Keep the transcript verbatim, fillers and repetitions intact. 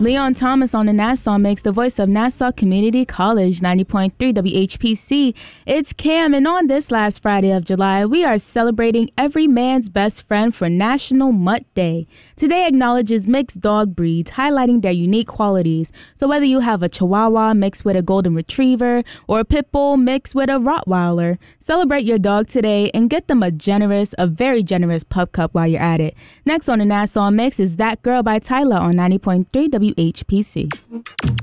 Leon Thomas on the Nassau Mix, the voice of Nassau Community College, ninety point three W H P C. It's Cam, and on this last Friday of July, we are celebrating every man's best friend for National Mutt Day. Today acknowledges mixed dog breeds, highlighting their unique qualities. So whether you have a Chihuahua mixed with a Golden Retriever or a Pit Bull mixed with a Rottweiler, celebrate your dog today and get them a generous, a very generous pup cup while you're at it. Next on the Nassau Mix is That Girl by Tyler on ninety point three W H P C.